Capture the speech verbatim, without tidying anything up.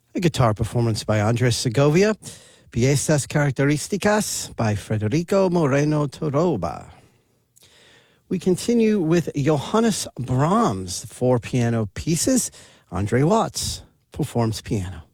A guitar performance by Andres Segovia. Piezas Características by Federico Moreno Toroba. We continue with Johannes Brahms, four piano pieces. Andre Watts performs piano.